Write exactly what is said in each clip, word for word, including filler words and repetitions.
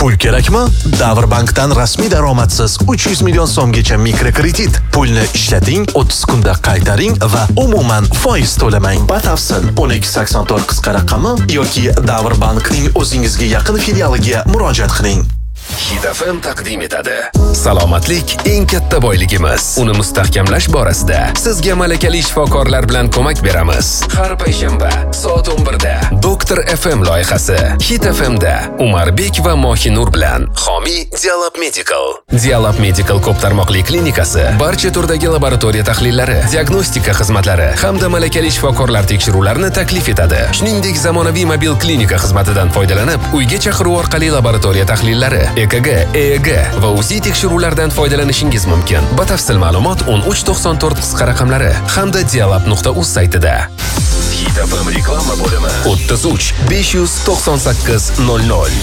Pul kerakmi? Davrbankdan rasmiy daromadsiz uch yuz million so'mgacha mikrokredit. Pulni ishlating, o'ttiz kunda qaytaring va umuman foiz to'lamang. Batafsil o'n ikki sakson to'rt qisqa raqami yoki Davrbankning o'zingizga yaqin filialiga murojaat qiling. Hit F M taqdim etadi. Salomatlik eng katta boyligimiz. Uni mustahkamlash borasida sizga malakali shifokorlar bilan ko'mak beramiz. Har payshanba soat o'n birda Doktor F M loyihasi Hit F M da Umarbek va Mohinur bilan Xomiy Dialab Medical. Dialab Medical ko'p tarmoqli klinikasi barcha turdagi laboratoriya tahlillari, diagnostika xizmatlari hamda malakali shifokorlar tekshiruvlarini taklif etadi. Shuningdek, zamonaviy mobil klinika xizmatidan foydalanib, uyga chaqiruv orqali laboratoriya tahlillari, E K G, E E G va U Z I tekshiruvlardan foydalanishingiz mumkin. Batafsil ma'lumot o'n uch to'qson to'rt qisqa raqamlari hamda dialab nuqta uz saytida. Hit F M reklama bo'limi o'ttiz uch besh yuz to'qson sakkiz nol nol.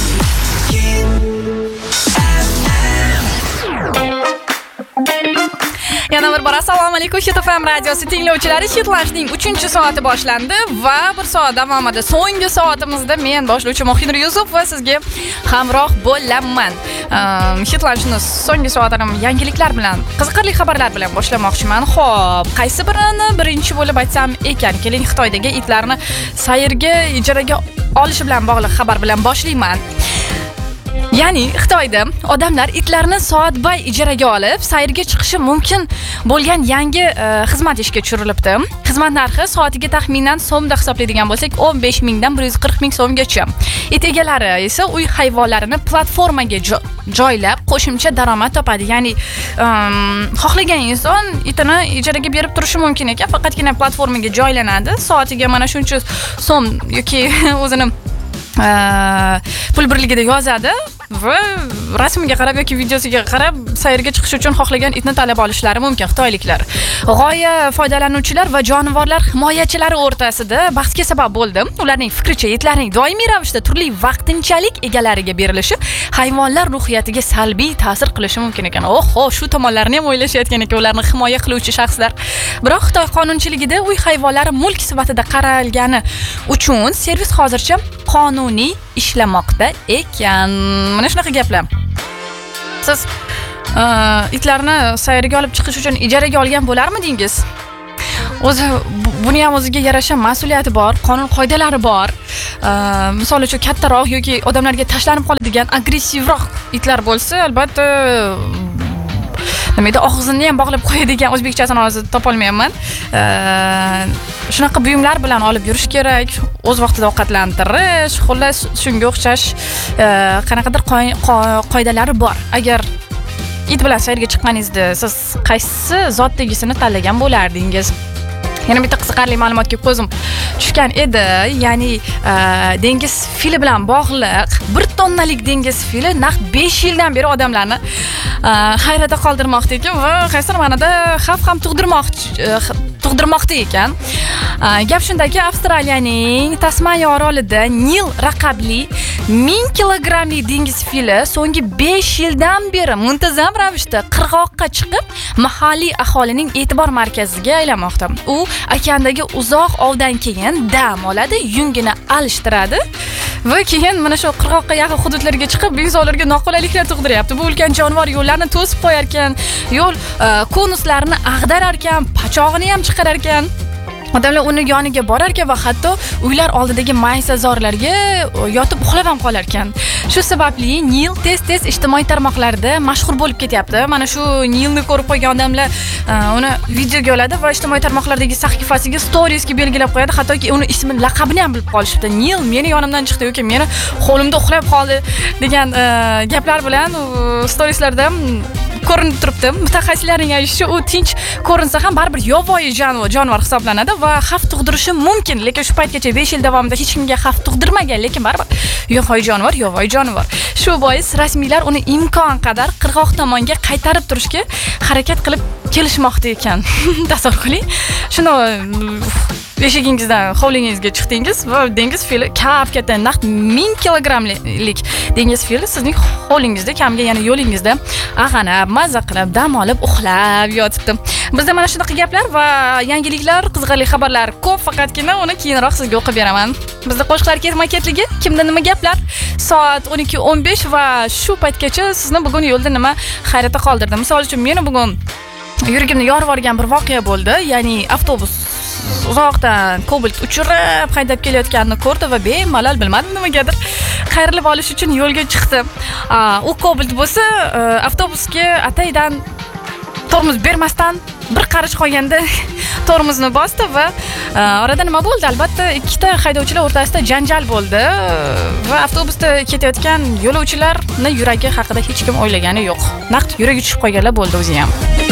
Yana bir bor assalomu alaykum. Hit F M radiosi tinglovchilari, Hitlashning uchinchi soati boshlandi va bir soat davomida so'nggi soatimizda men boshlovchi Mohinur Yusuf va sizga hamroh bo'laman. Hitlashning so'nggi soatini yangiliklar bilan, qiziqarli xabarlar bilan boshlamoqchiman. Xo'p, qaysi birini birinchi bo'lib aytsam ekan? Keling, Xitoydagi itlarni sayrga ijaraga olishi bilan bog'liq xabar bilan boshlayman. Ya'ni Xitoyda odamlar itlarni soatbay ijaraga olib, sayrga chiqishi mumkin bo'lgan yangi uh, xizmat ishga tushirilibdi. Xizmat narxi soatiga taxminan so'mda hisoblaydigan bo'lsak, o'n besh mingdan bir yuz qirq ming so'mgacha. It egalari esa uy hayvonlarini platformaga jo joylab qo'shimcha daromad topadi. Ya'ni um, xohlagan inson itini ijaraga berib turishi mumkin ekan, faqatgina platformaga joylanadi. Soatiga mana shuncha so'm yoki o'zini Uh, pul birligida yozadi va rasmiga qarab yoki videosiga qarab sayrga chiqish uchun xohlagan itni tanlab olishlari mumkin xitoyliklar. G'oya foydalanuvchilar va jonivorlar himoyachilari o'rtasida bahsga sabab bo'ldi. Ularning fikricha, itlarning doimiy ravishda turli vaqtinchalik egalariga berilishi hayvonlar ruhiyatiga salbiy ta'sir qilishi mumkin ekan. Oho, shu tomonlarni ham o'ylashayotgan ekan ularni himoya qiluvchi shaxslar. Biroq Xitoy qonunchiligida uy hayvonlari mulk sifatida qaralgani uchun servis hozircha qonuniy ishlamoqda ekan. Mana shunaqa gaplar. Siz uh, itlarni sayrga olib chiqish uchun ijaraga olgan bo'larmidingiz? O'zi buni ham o'ziga yarasha mas'uliyati bor, qonun qoidalari bor. Uh, misol uchun kattaroq yoki odamlarga tashlanib qoladigan agressivroq itlar bo'lsa, albatta nimaga og'zini ham bog'lab qo'yadigan, o'zbekchasini hozir topolmayapman. Shunaqa buyumlar bilan olib yurish kerak, o'z vaqtida ovqatlantirish, xullas shunga o'xshash qanaqadir qoidalari bor. Agar it bilan sayrga chiqqaningizda siz qaysi zotdagisini tanlagan bo'lardingiz? Yana bitta qiziqarli ma'lumotga ko'zim tushgan edi. Ya'ni dengiz fili bilan bog'liq bir tonnalik dengiz fili naq besh yildan beri odamlarni hayratda qoldirmoqda ekan va qaysidir ma'noda xavf ham tug'dirmoqchi tug'dirmoqda ekan. Gap shundaki, Avstraliyaning Tasmaniya orolida Nil raqamli ming kilogrammli dengiz fili so'nggi besh yildan beri muntazam ravishda qirg'oqqa chiqib, mahalliy aholining e'tibor markaziga aylanmoqda. U okeandagi uzoq ovdan keyin dam oladi, yungini alishtiradi va keyin mana shu qirg'oqqa yaqin hududlarga chiqib, insonlarga noqulayliklar tug'diryapti. Bu ulkan jonivor yo'llarni to'sib qo'yar ekan, yo'l konuslarini ag'darar ekan, pachog'ini ham chiqarar ekan. Odamlar uni yoniga borar ekan va hatto uylar oldidagi maysazorlarga yotib uxlab ham qolar ekan. Shu sababli Nil tez-tez ijtimoiy tarmoqlarda mashhur bo'lib ketyapti. Mana shu Nilni ko'rib qo'ygan odamlar uni videoga oladi va ijtimoiy tarmoqlardagi sahifasiga storiesga belgilab qo'yadi. Hattoki uni ismini, laqabini ham bilib qolishibdi. Nil meni yonimdan chiqdi yoki meni qo'limda uxlab qoldi degan gaplar bilan storieslarda ko'rinib turibdi. Mutaxassislarning aytishicha, u tinch ko'rinsa ham baribir yovvoyi jonivor, jonivor hisoblanadi va xavf tug'dirishi mumkin, lekin shu paytgacha besh yil davomida hech kimga xavf tug'dirmagan, lekin baribir yovvoyi jonivor, yovvoyi jonivor. Shu bois rasmiylar uni imkon qadar qirg'oq tomonga qaytarib turishga harakat qilib kelishmoqda ekan. Tasavvur qiling. Shuni eshigingizdan hovlingizga chiqdingiz va dengiz fili kap katta naq ming kilogrammlik dengiz fili sizning hovlingizda kamga yana yo'lingizda ag'anab, maza qilib, dam olib, uxlab yotibdi. Bizda mana shunaqa gaplar va yangiliklar, qiziqarli xabarlar ko'p, faqatgina uni keyinroq sizga o'qib beraman. Bizda qo'shiqlar ketma-ketligi, kimda nima gaplar? Soat o'n ikki o'n besh va shu paytgacha sizni bugun yo'lda nima hayratda qoldirdi? Misol uchun, meni bugun yuragimni yorib yuborgan bir voqea bo'ldi. Ya'ni avtobus uzoqdan Cobalt uchirib haydab kelayotganini ko'rdi va bemalol bilmadim nimagadir qayrilib olish uchun yo'lga chiqdi. U Cobalt bo'lsa, avtobusga ataydan tormoz bermasdan bir qarish qolganda tormozni bosdi va orada nima bo'ldi? Albatta, ikkita haydovchilar o'rtasida janjal bo'ldi va avtobusda ketayotgan yo'lovchilarning yuragi haqida hech kim o'ylagani yo'q. Naqd yuragi tushib qolganlar bo'ldi o'zi ham.